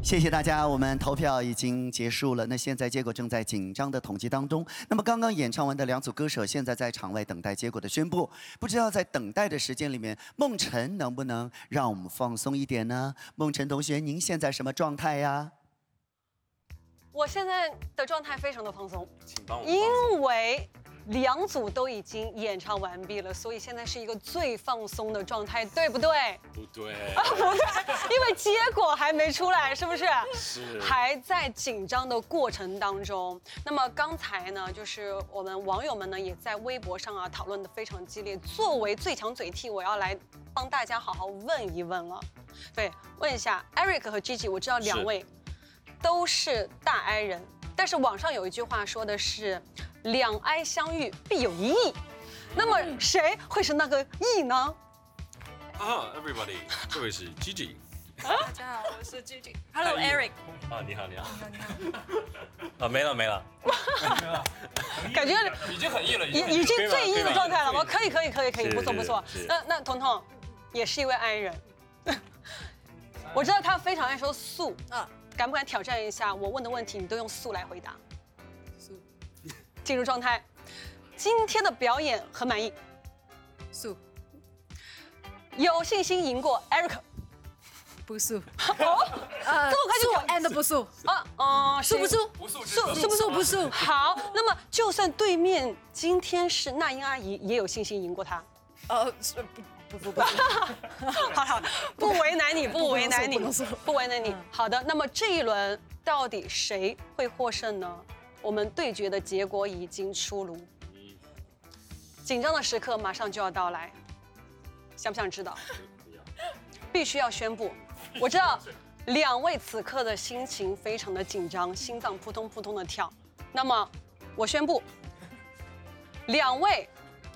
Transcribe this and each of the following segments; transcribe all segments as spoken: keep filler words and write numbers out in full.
谢谢大家，我们投票已经结束了。那现在结果正在紧张的统计当中。那么刚刚演唱完的两组歌手，现在在场外等待结果的宣布。不知道在等待的时间里面，梦辰能不能让我们放松一点呢？梦辰同学，您现在什么状态呀？ 我现在的状态非常的放松， 请帮我。 因为两组都已经演唱完毕了，所以现在是一个最放松的状态，对不对？ 不对啊，不对，因为结果还没出来，是不是？ 是。 还在紧张的过程当中。那么刚才呢，就是我们网友们呢也在微博上啊讨论的非常激烈。作为最强嘴替，我要来帮大家好好问一问了。对，问一下 Eric 和 Gigi， 我知道两位都是大 I 人，但是网上有一句话说的是两 I 相遇必有一异，那么谁会是那个异呢？ 啊 ，Everybody， 这位是 Gigi。 大家好，我是 Gigi。Hello Eric。 啊，你好，你好。 你好，你好。 啊，没了没了。 感觉已经很异了，已已已经最异的状态了吗？可以可以可以可以， 是不错不错是是。 那那彤彤也是一位 I 人，我知道他非常爱说素啊， 敢不敢挑战一下？我问的问题你都用素来回答。 素。 进入状态。今天的表演很满意。 素。 有信心赢过 Eric。 不素。 哦， 呃， 这么快就素 and 不素啊？嗯， 素不素？ 不素素素不素？不素。 好，那么就算对面今天是那英阿姨，也有信心赢过她。 呃，不不不不。 好好，不为难你，不为难你， 不能素不为难你。好的，那么这一轮到底谁会获胜呢？我们对决的结果已经出炉，紧张的时刻马上就要到来，想不想知道？必须要宣布。我知道两位此刻的心情非常的紧张，心脏扑通扑通的跳。那么我宣布，两位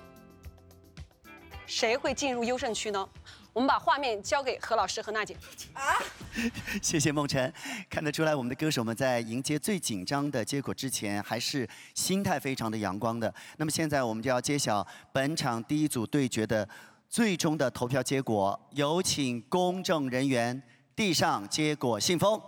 谁会进入优胜区呢？我们把画面交给何老师和娜姐。 啊！ 谢谢梦辰，看得出来我们的歌手们在迎接最紧张的结果之前，还是心态非常的阳光的。那么现在我们就要揭晓本场第一组对决的最终的投票结果，有请公证人员递上结果信封。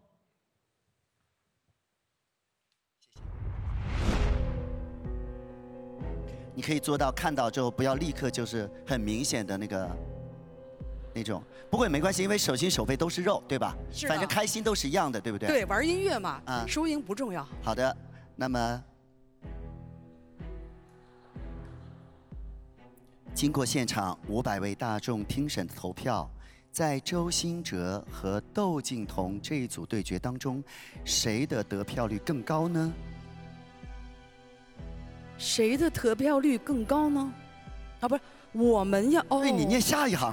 你可以做到看到之后不要立刻就是很明显的那个那种，不过也没关系，因为手心手背都是肉，对吧？ 是的。 反正开心都是一样的，对不对？ 对，玩音乐嘛， 啊， 输赢不重要。 好的，那么经过现场五百位大众听审的投票，在周兴哲和窦靖童这一组对决当中，谁的得票率更高呢？ 谁的得票率更高呢？啊，不是，我们要哦。 对，你念下一行。